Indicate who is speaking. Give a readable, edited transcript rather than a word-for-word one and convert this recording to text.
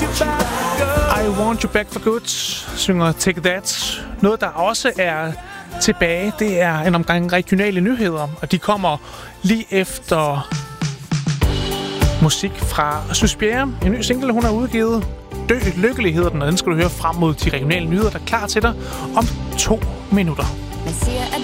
Speaker 1: I Want You Back for Good, synger Take That. Noget, der også er tilbage, det er en omgang regionale nyheder, og de kommer lige efter musik fra Suspiria. En ny single, hun har udgivet. Dø lykkelig hedder den, og den skal du høre frem mod de regionale nyheder, der er klar til dig om 2 minutter.
Speaker 2: Man siger, at